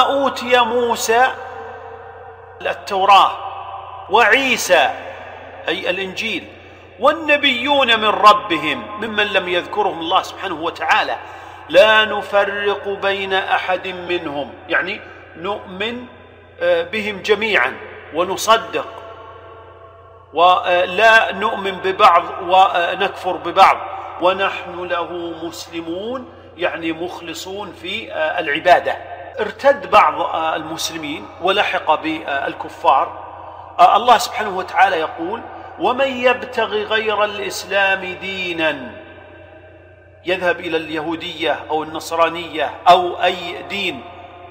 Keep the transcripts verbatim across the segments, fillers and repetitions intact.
أوتي موسى التوراة وعيسى أي الإنجيل والنبيون من ربهم ممن لم يذكرهم الله سبحانه وتعالى لا نفرق بين أحد منهم، يعني نؤمن بهم جميعا ونصدق، ولا نؤمن ببعض ونكفر ببعض، ونحن له مسلمون، يعني مخلصون في العبادة. ارتد بعض المسلمين ولحق بالكفار. الله سبحانه وتعالى يقول: ومن يبتغي غير الإسلام دينا، يذهب إلى اليهودية أو النصرانية أو أي دين،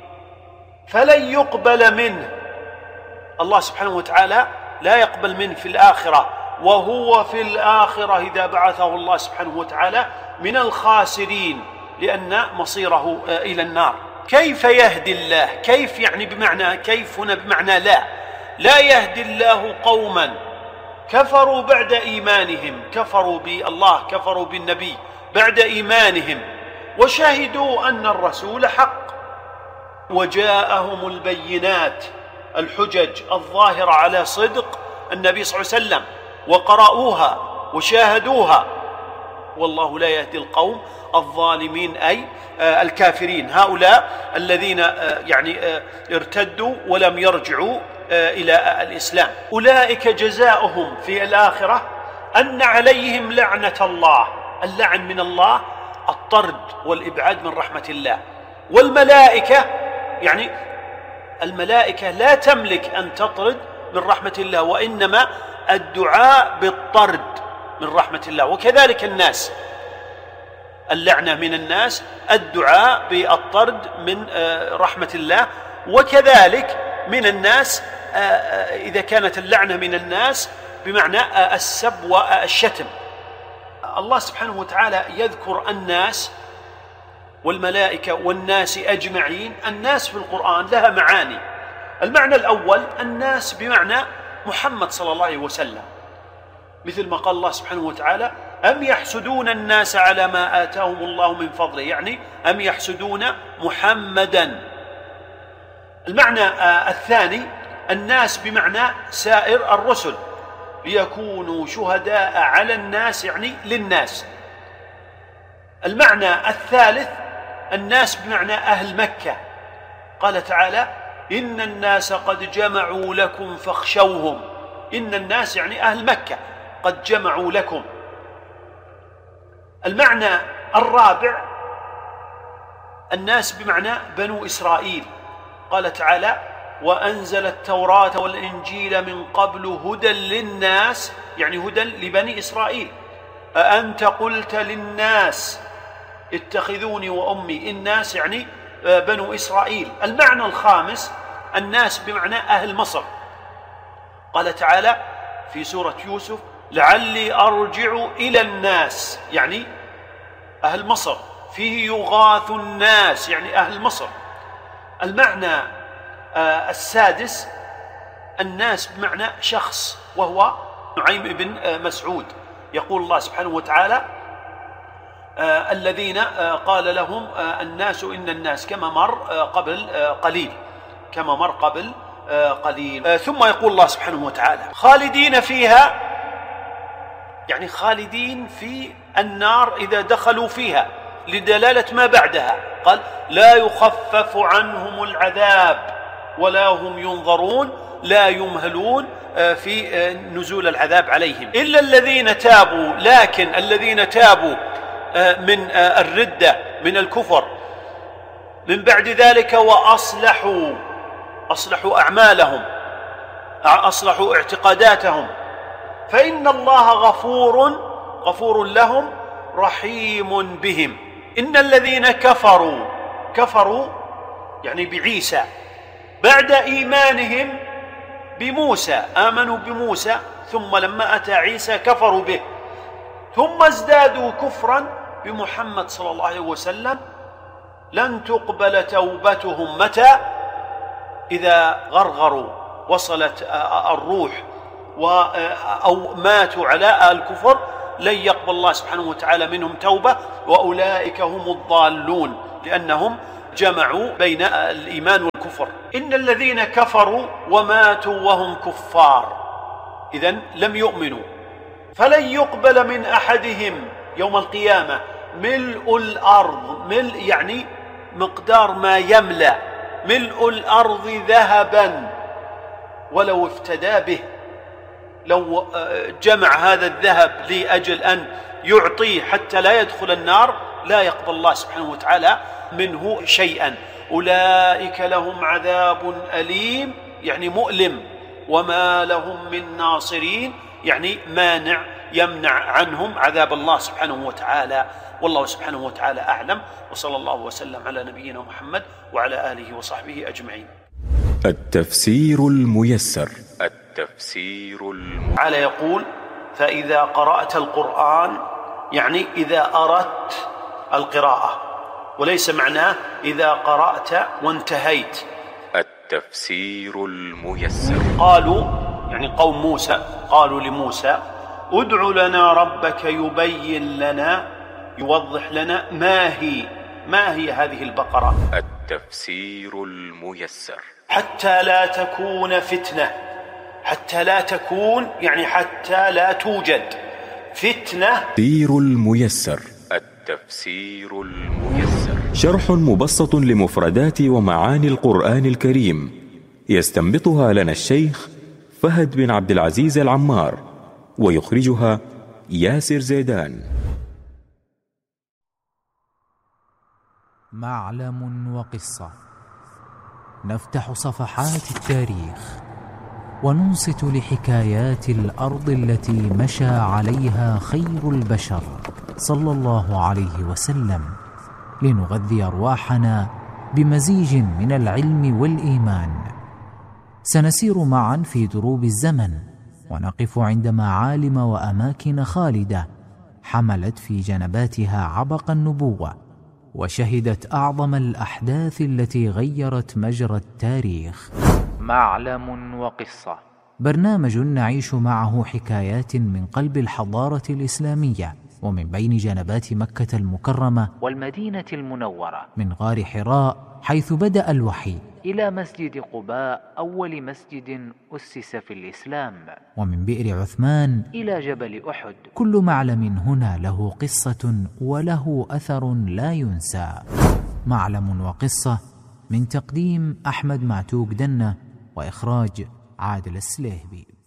فلن يقبل منه. الله سبحانه وتعالى لا يقبل منه في الآخرة، وهو في الآخرة إذا بعثه الله سبحانه وتعالى من الخاسرين، لأن مصيره إلى النار. كيف يهدي الله؟ كيف يعني بمعنى كيف هنا بمعنى لا لا يهدي الله قوما كفروا بعد إيمانهم، كفروا بالله، كفروا بالنبي بعد إيمانهم، وشهدوا أن الرسول حق، وجاءهم البينات الحجج الظاهرة على صدق النبي صلى الله عليه وسلم، وقرأوها وشاهدوها. والله لا يهدي القوم الظالمين، أي الكافرين، هؤلاء الذين يعني ارتدوا ولم يرجعوا إلى الإسلام. أولئك جزاؤهم في الآخرة أن عليهم لعنة الله، اللعن من الله، الطرد والإبعاد من رحمة الله. والملائكة، يعني الملائكة لا تملك أن تطرد من رحمة الله، وإنما الدعاء بالطرد من رحمة الله. وكذلك الناس، اللعنة من الناس، الدعاء بالطرد من رحمة الله. وكذلك من الناس إذا كانت اللعنة من الناس بمعنى السب والشتم. الله سبحانه وتعالى يذكر الناس والملائكة والناس أجمعين. الناس في القرآن لها معاني. المعنى الأول الناس بمعنى محمد صلى الله عليه وسلم، مثل ما قال الله سبحانه وتعالى: أم يحسدون الناس على ما آتاهم الله من فضله، يعني أم يحسدون محمدا. المعنى الثاني الناس بمعنى سائر الرسل، ليكونوا شهداء على الناس، يعني للناس. المعنى الثالث الناس بمعنى أهل مكة، قال تعالى: إن الناس قد جمعوا لكم فاخشوهم. إن الناس يعني أهل مكة قد جمعوا لكم. المعنى الرابع الناس بمعنى بنو إسرائيل، قال تعالى: وأنزل التوراة والإنجيل من قبل هدى للناس، يعني هدى لبني إسرائيل. أأنت قلت للناس اتخذوني وأمي، الناس يعني بنو إسرائيل. المعنى الخامس الناس بمعنى أهل مصر، قال تعالى في سورة يوسف: لعلي أرجع إلى الناس، يعني أهل مصر. فيه يغاث الناس، يعني أهل مصر. المعنى آه السادس الناس بمعنى شخص، وهو نعيم بن مسعود. يقول الله سبحانه وتعالى: آه الذين آه قال لهم آه الناس إن الناس، كما مر آه قبل آه قليل كما مر قبل آه قليل آه ثم يقول الله سبحانه وتعالى: خالدين فيها، يعني خالدين في النار إذا دخلوا فيها، لدلالة ما بعدها. قال: لا يخفف عنهم العذاب ولا هم ينظرون، لا يمهلون في نزول العذاب عليهم إلا الذين تابوا. لكن الذين تابوا من الردة، من الكفر، من بعد ذلك وأصلحوا أصلحوا أعمالهم، أصلحوا اعتقاداتهم، فإن الله غفور غفور لهم رحيم بهم. إن الذين كفروا كفروا يعني بعيسى بعد إيمانهم بموسى، آمنوا بموسى ثم لما أتى عيسى كفروا به، ثم ازدادوا كفرا بمحمد صلى الله عليه وسلم، لن تقبل توبتهم. متى؟ إذا غرغروا، وصلت الروح أو ماتوا على الكفر، لن يقبل الله سبحانه وتعالى منهم توبة، وأولئك هم الضالون، لأنهم جمعوا بين الإيمان والكفر. إن الذين كفروا وماتوا وهم كفار، إذن لم يؤمنوا، فلن يقبل من أحدهم يوم القيامة ملء الأرض، ملء يعني مقدار ما يملأ ملء الأرض ذهبا ولو افتدى به. لو جمع هذا الذهب لأجل أن يعطيه حتى لا يدخل النار لا يقبل الله سبحانه وتعالى منه شيئا. أولئك لهم عذاب أليم يعني مؤلم، وما لهم من ناصرين يعني مانع يمنع عنهم عذاب الله سبحانه وتعالى. والله سبحانه وتعالى أعلم، وصلى الله وسلم على نبينا محمد وعلى آله وصحبه أجمعين. التفسير الميسر. التفسير الميسر تعالى يقول: فإذا قرأت القرآن، يعني إذا أردت القراءة، وليس معناه إذا قرأت وانتهيت. التفسير الميسر. قالوا يعني قوم موسى قالوا لموسى: ادع لنا ربك يبين لنا يوضح لنا ما هي ما هي هذه البقرة. التفسير الميسر. حتى لا تكون فتنة، حتى لا تكون يعني حتى لا توجد فتنة. التفسير الميسر. التفسير الميسر شرح مبسط لمفردات ومعاني القرآن الكريم، يستنبطها لنا الشيخ فهد بن عبد العزيز العمار، ويخرجها ياسر زيدان. معلم وقصة. نفتح صفحات التاريخ وننصت لحكايات الأرض التي مشى عليها خير البشر صلى الله عليه وسلم، لنغذي أرواحنا بمزيج من العلم والإيمان. سنسير معا في دروب الزمن ونقف عند معالم وأماكن خالدة حملت في جنباتها عبق النبوة، وشهدت أعظم الأحداث التي غيرت مجرى التاريخ. معلم وقصة، برنامج نعيش معه حكايات من قلب الحضارة الإسلامية ومن بين جنبات مكة المكرمة والمدينة المنورة، من غار حراء حيث بدأ الوحي إلى مسجد قباء أول مسجد أسس في الإسلام، ومن بئر عثمان إلى جبل أحد. كل معلم هنا له قصة وله أثر لا ينسى. معلم وقصة من تقديم أحمد معتوق دنة، وإخراج عادل السليهبي.